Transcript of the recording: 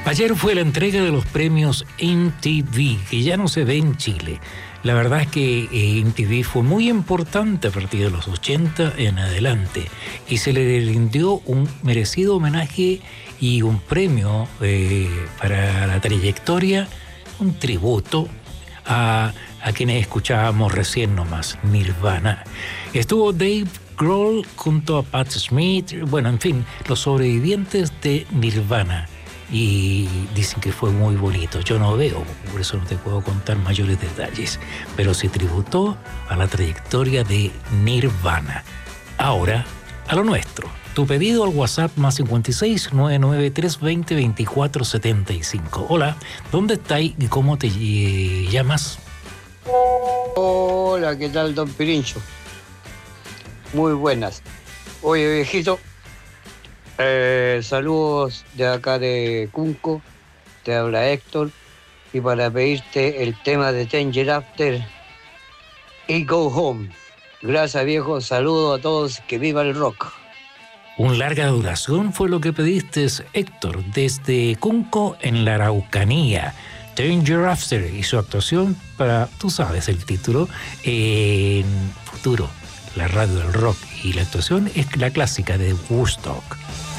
Ayer fue la entrega de los premios MTV, que ya no se ve en Chile. La verdad es que MTV fue muy importante a partir de los 80 en adelante y se le rindió un merecido homenaje y un premio para la trayectoria, un tributo a quienes escuchábamos recién nomás, Nirvana. Estuvo Dave Grohl junto a Pat Smith, bueno, en fin, los sobrevivientes de Nirvana. Y dicen que fue muy bonito. Yo no veo, por eso no te puedo contar mayores detalles, pero se tributó a la trayectoria de Nirvana. Ahora, a lo nuestro. Tu pedido al WhatsApp más 56 99 320 2475. Hola, ¿dónde estáis y cómo te llamas? Hola, ¿qué tal, don Pirincho? Muy buenas. Oye, viejito, saludos de acá de Cunco, te habla Héctor, y para pedirte el tema de Ten Years After y Go Home. Gracias, viejo, saludos a todos, que viva el rock. Un larga duración fue lo que pediste, Héctor, desde Cunco en la Araucanía. Ten Years After y su actuación para, tú sabes el título, en Futuro, la radio del rock, y la actuación es la clásica de Woodstock.